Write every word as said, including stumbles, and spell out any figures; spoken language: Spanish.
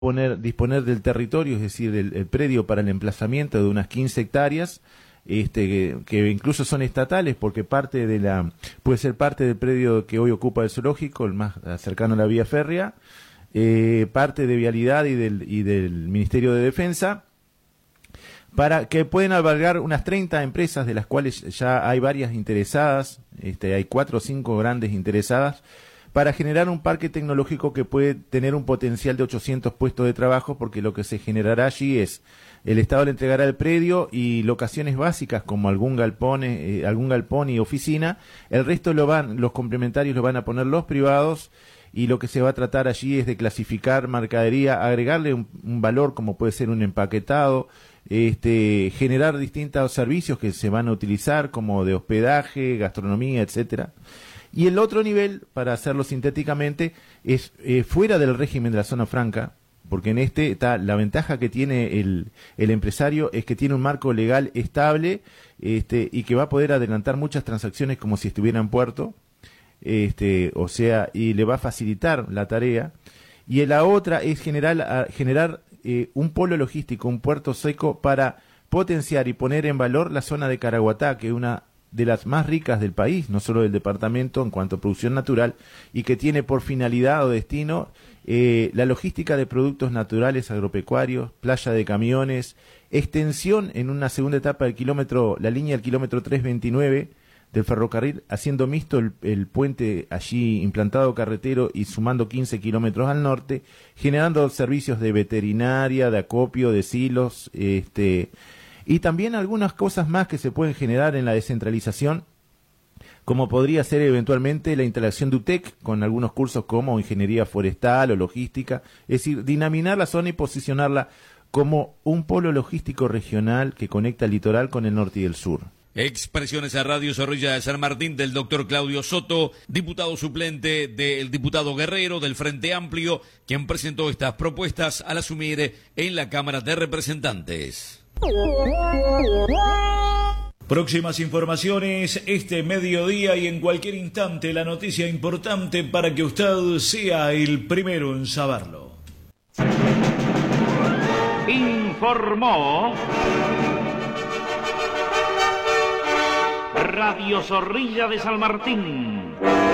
poner, disponer del territorio, es decir, el, el predio para el emplazamiento de unas quince hectáreas, este, que, que incluso son estatales, porque parte de la, puede ser parte del predio que hoy ocupa el zoológico, el más cercano a la vía férrea, eh, parte de Vialidad y del, y del Ministerio de Defensa, para que pueden albergar unas treinta empresas, de las cuales ya hay varias interesadas, este, hay cuatro o cinco grandes interesadas, para generar un parque tecnológico que puede tener un potencial de ochocientos puestos de trabajo, porque lo que se generará allí es, el Estado le entregará el predio y locaciones básicas como algún galpón, eh, algún galpón y oficina, el resto lo van, los complementarios lo van a poner los privados, y lo que se va a tratar allí es de clasificar mercadería, agregarle un, un valor como puede ser un empaquetado, este, generar distintos servicios que se van a utilizar como de hospedaje, gastronomía, etcétera. Y el otro nivel, para hacerlo sintéticamente, es eh, fuera del régimen de la zona franca, porque en este está la ventaja que tiene el, el empresario es que tiene un marco legal estable, este, y que va a poder adelantar muchas transacciones como si estuviera en puerto, este, o sea, y le va a facilitar la tarea. Y la otra es generar, a, generar eh, un polo logístico, un puerto seco para potenciar y poner en valor la zona de Caraguatá, que es una de las más ricas del país, no solo del departamento en cuanto a producción natural, y que tiene por finalidad o destino eh, la logística de productos naturales agropecuarios, playa de camiones, extensión en una segunda etapa del kilómetro, la línea del kilómetro trescientos veintinueve del ferrocarril, haciendo mixto el, el puente allí implantado carretero y sumando quince kilómetros al norte, generando servicios de veterinaria, de acopio, de silos, este... y también algunas cosas más que se pueden generar en la descentralización, como podría ser eventualmente la interacción de U T E C con algunos cursos como ingeniería forestal o logística, es decir, dinaminar la zona y posicionarla como un polo logístico regional que conecta el litoral con el norte y el sur. Expresiones a Radio Zorrilla de San Martín del doctor Claudio Soto, diputado suplente del diputado Guerrero del Frente Amplio, quien presentó estas propuestas al asumir en la Cámara de Representantes. Próximas informaciones este mediodía y en cualquier instante la noticia importante para que usted sea el primero en saberlo. Informó Radio Zorrilla de San Martín.